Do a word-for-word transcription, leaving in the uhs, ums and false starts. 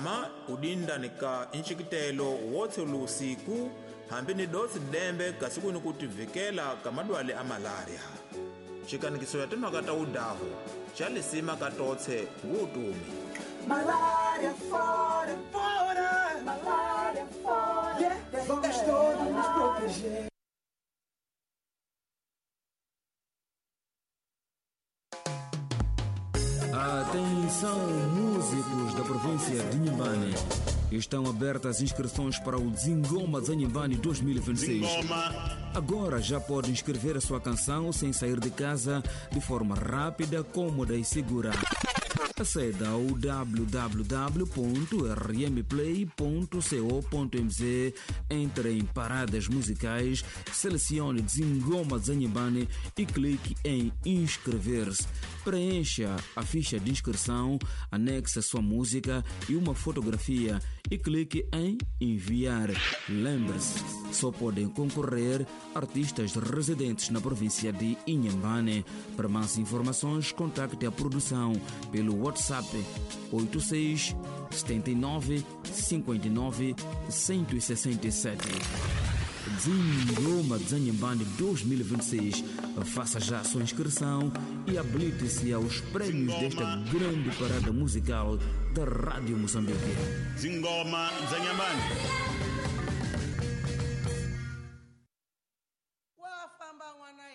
nyama udinda nika inchikitelo wotse usiku hambi ni dotsi dembe kasikuni kutivikela kamadwale a malaria. Chikanikiso ya teno kata udahu chalisima katotse ngutumi. Malaria fora, fora, malaria fora, yeah, vamos todos nos proteger. Atenção, músicos da província de Inhambane. Estão abertas inscrições para o Zingoma Zanyimbane dois mil e vinte e seis. Agora já pode inscrever a sua canção sem sair de casa de forma rápida, cômoda e segura. Aceda ao w w w ponto r m play ponto co ponto m z, entre em paradas musicais, selecione Zingoma Zanyimbane e clique em inscrever-se. Preencha a ficha de inscrição, anexe sua música e uma fotografia e clique em enviar. Lembre-se, só podem concorrer artistas residentes na província de Inhambane. Para mais informações, contacte a produção pelo WhatsApp oito seis sete nove cinco nove um seis sete. Zingoma Zanyimbane dois mil e vinte e seis. Faça já a sua inscrição e habilite-se aos prêmios desta grande parada musical da Rádio Moçambique. Zingoma Zanyimbane.